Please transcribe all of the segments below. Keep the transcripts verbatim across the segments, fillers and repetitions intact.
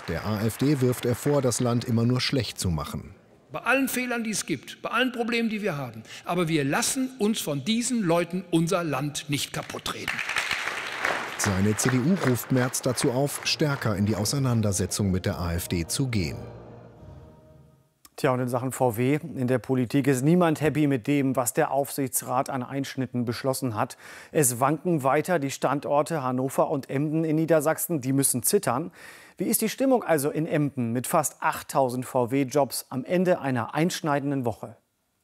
Der AfD wirft er vor, das Land immer nur schlecht zu machen. Bei allen Fehlern, die es gibt, bei allen Problemen, die wir haben. Aber wir lassen uns von diesen Leuten unser Land nicht kaputtreden. Seine C D U ruft Merz dazu auf, stärker in die Auseinandersetzung mit der AfD zu gehen. Tja, und in Sachen V W in der Politik ist niemand happy mit dem, was der Aufsichtsrat an Einschnitten beschlossen hat. Es wanken weiter die Standorte Hannover und Emden in Niedersachsen. Die müssen zittern. Wie ist die Stimmung also in Emden mit fast achttausend V W-Jobs am Ende einer einschneidenden Woche?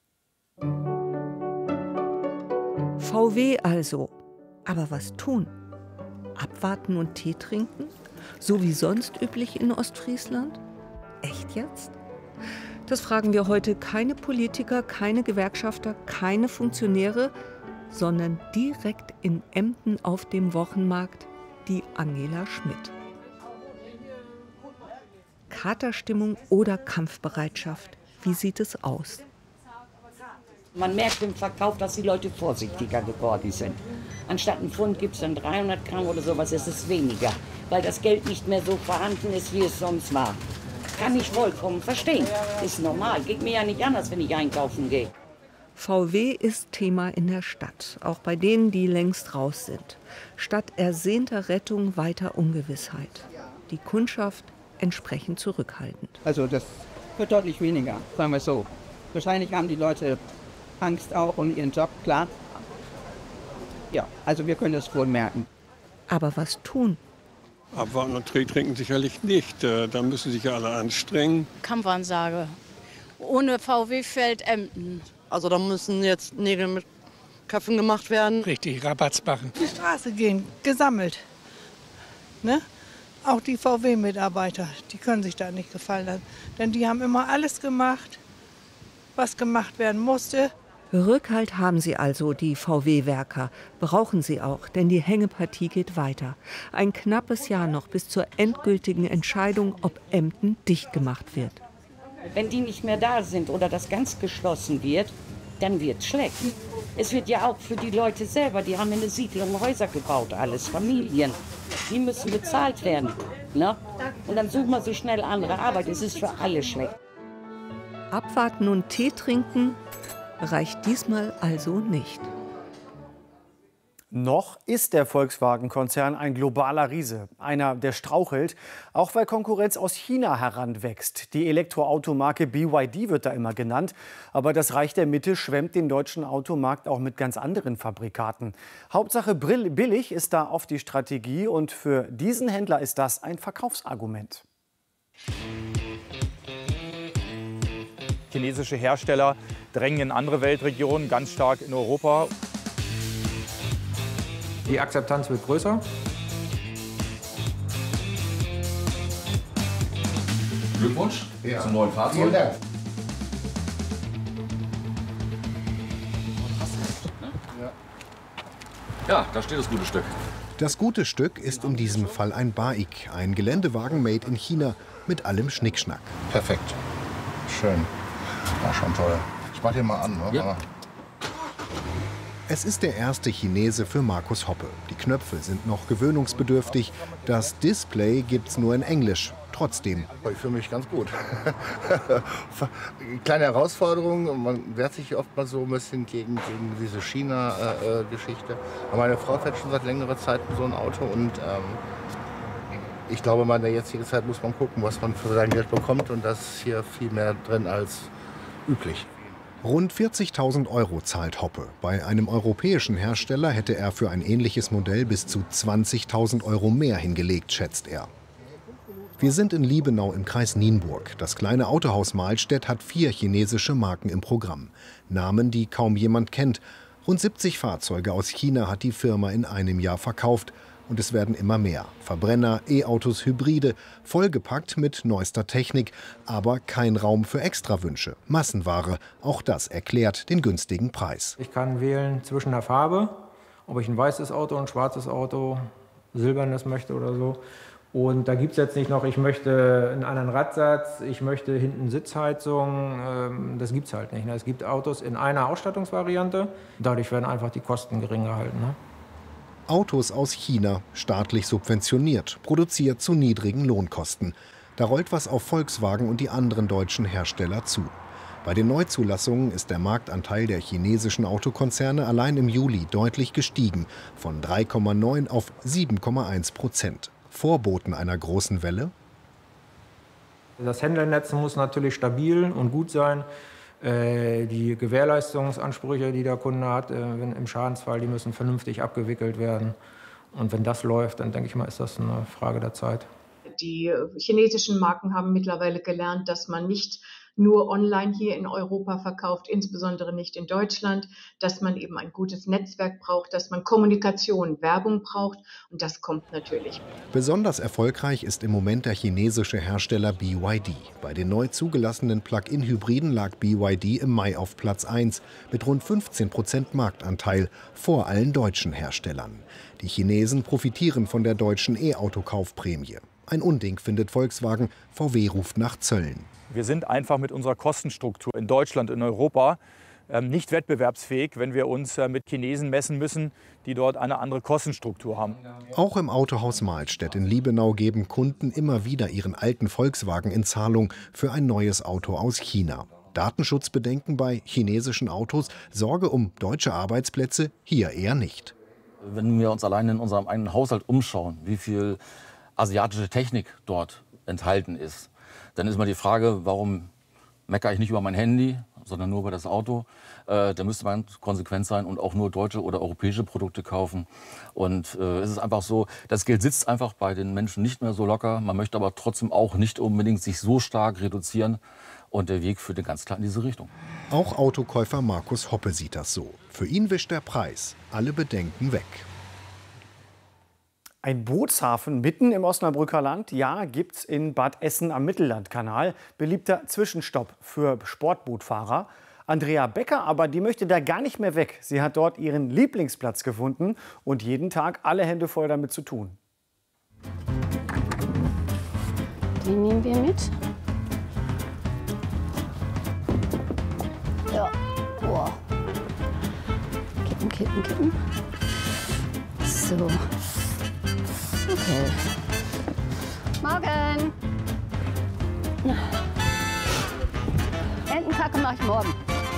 V W also. Aber was tun? Abwarten und Tee trinken? So wie sonst üblich in Ostfriesland? Echt jetzt? Das fragen wir heute keine Politiker, keine Gewerkschafter, keine Funktionäre, sondern direkt in Emden auf dem Wochenmarkt die Angela Schmidt. Katerstimmung oder Kampfbereitschaft? Wie sieht es aus? Man merkt im Verkauf, dass die Leute vorsichtiger geworden sind. Anstatt einen Pfund gibt es dann dreihundert Gramm oder sowas, ist es weniger, weil das Geld nicht mehr so vorhanden ist, wie es sonst war. Kann ich vollkommen verstehen. Ist normal. Geht mir ja nicht anders, wenn ich einkaufen gehe. V W ist Thema in der Stadt, auch bei denen, die längst raus sind. Statt ersehnter Rettung weiter Ungewissheit. Die Kundschaft entsprechend zurückhaltend. Also das wird deutlich weniger, sagen wir so. Wahrscheinlich haben die Leute Angst auch um ihren Job, klar. Ja, also wir können das wohl merken. Aber was tun? Abwarten und Tee trinken sicherlich nicht. Da müssen sich ja alle anstrengen. Kampfansage. Ohne V W fällt Emden. Also da müssen jetzt Nägel mit Köpfen gemacht werden. Richtig, Rabatz machen. Die Straße gehen, gesammelt. Ne? Auch die V W-Mitarbeiter, die können sich da nicht gefallen lassen. Denn die haben immer alles gemacht, was gemacht werden musste. Rückhalt haben sie also, die V W-Werker. Brauchen sie auch, denn die Hängepartie geht weiter. Ein knappes Jahr noch bis zur endgültigen Entscheidung, ob Emden dicht gemacht wird. Wenn die nicht mehr da sind oder das ganz geschlossen wird, dann wird es schlecht. Es wird ja auch für die Leute selber, die haben in der Siedlung Häuser gebaut, alles, Familien. Die müssen bezahlt werden. Ne? Und dann suchen wir so schnell andere Arbeit. Es ist für alle schlecht. Abwarten und Tee trinken reicht diesmal also nicht. Noch ist der Volkswagen-Konzern ein globaler Riese, einer, der strauchelt, auch weil Konkurrenz aus China heranwächst. Die Elektroautomarke B Y D wird da immer genannt, aber das Reich der Mitte schwemmt den deutschen Automarkt auch mit ganz anderen Fabrikaten. Hauptsache billig ist da oft die Strategie und für diesen Händler ist das ein Verkaufsargument. Chinesische Hersteller drängen in andere Weltregionen, ganz stark in Europa. Die Akzeptanz wird größer. Glückwunsch ja. zum neuen Fahrzeug. Vielen Dank. Ja, da steht das gute Stück. Das gute Stück ist in diesem Fall ein Baik, ein Geländewagen made in China mit allem Schnickschnack. Perfekt. Schön. War schon toll. Ich mach den mal an. Ne? Ja. Es ist der erste Chinese für Markus Hoppe. Die Knöpfe sind noch gewöhnungsbedürftig. Das Display gibt's nur in Englisch. Trotzdem. Ich fühle mich ganz gut. Kleine Herausforderung. Man wehrt sich oft mal so ein bisschen gegen, gegen diese China-Geschichte. Aber meine Frau fährt schon seit längerer Zeit so ein Auto. Und ähm, ich glaube, mal in der jetzigen Zeit muss man gucken, was man für sein Geld bekommt. Und da ist hier viel mehr drin als üblich. Rund vierzigtausend Euro zahlt Hoppe. Bei einem europäischen Hersteller hätte er für ein ähnliches Modell bis zu zwanzigtausend Euro mehr hingelegt, schätzt er. Wir sind in Liebenau im Kreis Nienburg. Das kleine Autohaus Mahlstedt hat vier chinesische Marken im Programm. Namen, die kaum jemand kennt. Rund siebzig Fahrzeuge aus China hat die Firma in einem Jahr verkauft. Und es werden immer mehr. Verbrenner, E-Autos, Hybride, vollgepackt mit neuester Technik. Aber kein Raum für Extrawünsche. Massenware, auch das erklärt den günstigen Preis. Ich kann wählen zwischen der Farbe, ob ich ein weißes Auto, ein schwarzes Auto, silbernes möchte oder so. Und da gibt es jetzt nicht noch, ich möchte einen anderen Radsatz, ich möchte hinten Sitzheizung. Das gibt es halt nicht. Es gibt Autos in einer Ausstattungsvariante. Dadurch werden einfach die Kosten gering gehalten. Autos aus China, staatlich subventioniert, produziert zu niedrigen Lohnkosten. Da rollt was auf Volkswagen und die anderen deutschen Hersteller zu. Bei den Neuzulassungen ist der Marktanteil der chinesischen Autokonzerne allein im Juli deutlich gestiegen, von drei Komma neun auf sieben Komma eins Prozent. Vorboten einer großen Welle? Das Händlernetz muss natürlich stabil und gut sein. Die Gewährleistungsansprüche, die der Kunde hat, im Schadensfall, die müssen vernünftig abgewickelt werden. Und wenn das läuft, dann denke ich mal, ist das eine Frage der Zeit. Die chinesischen Marken haben mittlerweile gelernt, dass man nicht nur online hier in Europa verkauft, insbesondere nicht in Deutschland, dass man eben ein gutes Netzwerk braucht, dass man Kommunikation, Werbung braucht, und das kommt natürlich. Besonders erfolgreich ist im Moment der chinesische Hersteller B Y D. Bei den neu zugelassenen Plug-in-Hybriden lag B Y D im Mai auf Platz eins mit rund fünfzehn Prozent Marktanteil vor allen deutschen Herstellern. Die Chinesen profitieren von der deutschen E-Auto-Kaufprämie. Ein Unding findet Volkswagen, V W ruft nach Zöllen. Wir sind einfach mit unserer Kostenstruktur in Deutschland, in Europa nicht wettbewerbsfähig, wenn wir uns mit Chinesen messen müssen, die dort eine andere Kostenstruktur haben. Auch im Autohaus Mahlstedt in Liebenau geben Kunden immer wieder ihren alten Volkswagen in Zahlung für ein neues Auto aus China. Datenschutzbedenken bei chinesischen Autos, Sorge um deutsche Arbeitsplätze hier eher nicht. Wenn wir uns allein in unserem eigenen Haushalt umschauen, wie viel asiatische Technik dort enthalten ist, dann ist immer die Frage, warum meckere ich nicht über mein Handy, sondern nur über das Auto. Äh, da müsste man konsequent sein und auch nur deutsche oder europäische Produkte kaufen. Und äh, es ist einfach so, das Geld sitzt einfach bei den Menschen nicht mehr so locker. Man möchte aber trotzdem auch nicht unbedingt sich so stark reduzieren. Und der Weg führt ganz klar in diese Richtung. Auch Autokäufer Markus Hoppe sieht das so. Für ihn wischt der Preis alle Bedenken weg. Ein Bootshafen mitten im Osnabrücker Land, ja, gibt's in Bad Essen am Mittellandkanal. Beliebter Zwischenstopp für Sportbootfahrer. Andrea Becker aber, die möchte da gar nicht mehr weg. Sie hat dort ihren Lieblingsplatz gefunden und jeden Tag alle Hände voll damit zu tun. Die nehmen wir mit. Ja, boah. Kippen, kippen, kippen. So. Okay. Morgen. Entenkacke mache ich morgen.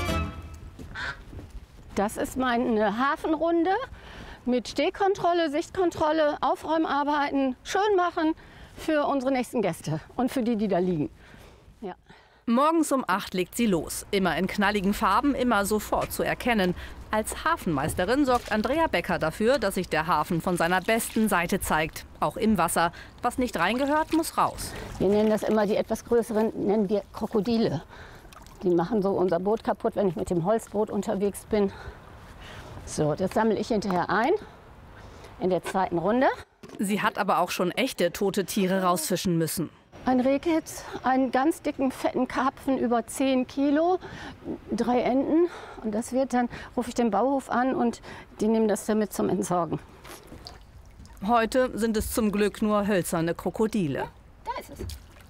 Das ist meine Hafenrunde mit Stehkontrolle, Sichtkontrolle, Aufräumarbeiten, schön machen für unsere nächsten Gäste und für die, die da liegen. Ja. Morgens um acht legt sie los. Immer in knalligen Farben, immer sofort zu erkennen. Als Hafenmeisterin sorgt Andrea Becker dafür, dass sich der Hafen von seiner besten Seite zeigt. Auch im Wasser. Was nicht reingehört, muss raus. Wir nennen das immer, die etwas größeren nennen wir Krokodile. Die machen so unser Boot kaputt, wenn ich mit dem Holzboot unterwegs bin. So, das sammle ich hinterher ein in der zweiten Runde. Sie hat aber auch schon echte tote Tiere rausfischen müssen. Ein Rehkitz, einen ganz dicken, fetten Karpfen über zehn Kilo, drei Enten. Und das wird dann, rufe ich den Bauhof an und die nehmen das damit zum Entsorgen. Heute sind es zum Glück nur hölzerne Krokodile. Da ist es.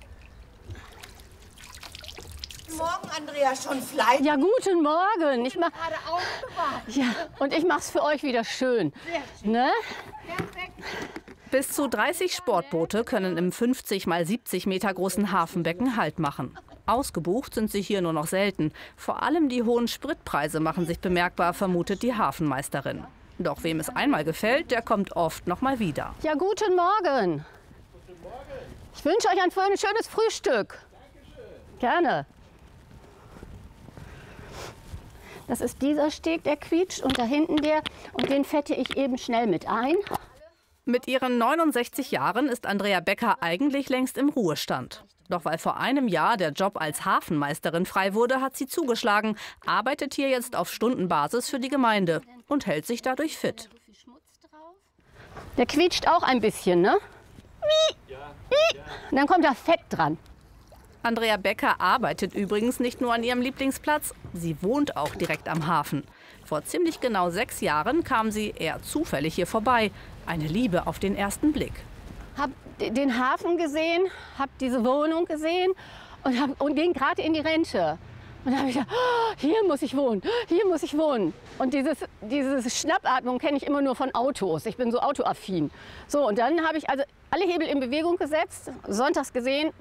Guten Morgen, Andrea, schon fleißig? Ja, guten Morgen. Ich mach, gerade aufgewacht. ja, und ich mache es für euch wieder schön. Sehr schön. Ne? Perfekt. Bis zu dreißig Sportboote können im fünfzig mal siebzig Meter großen Hafenbecken Halt machen. Ausgebucht sind sie hier nur noch selten. Vor allem die hohen Spritpreise machen sich bemerkbar, vermutet die Hafenmeisterin. Doch wem es einmal gefällt, der kommt oft noch mal wieder. Ja, guten Morgen. Ich wünsche euch ein schönes Frühstück. Gerne. Das ist dieser Steg, der quietscht, und da hinten der. Und den fette ich eben schnell mit ein. Mit ihren neunundsechzig Jahren ist Andrea Becker eigentlich längst im Ruhestand. Doch weil vor einem Jahr der Job als Hafenmeisterin frei wurde, hat sie zugeschlagen, arbeitet hier jetzt auf Stundenbasis für die Gemeinde und hält sich dadurch fit. Der quietscht auch ein bisschen, ne? Und dann kommt da Fett dran. Andrea Becker arbeitet übrigens nicht nur an ihrem Lieblingsplatz, sie wohnt auch direkt am Hafen. Vor ziemlich genau sechs Jahren kam sie eher zufällig hier vorbei. Eine Liebe auf den ersten Blick. Hab den Hafen gesehen, hab diese Wohnung gesehen und, hab, und ging gerade in die Rente. Und da habe ich gedacht, oh, hier muss ich wohnen, hier muss ich wohnen. Und dieses, diese Schnappatmung kenne ich immer nur von Autos. Ich bin so autoaffin. So, und dann habe ich also alle Hebel in Bewegung gesetzt, sonntags gesehen,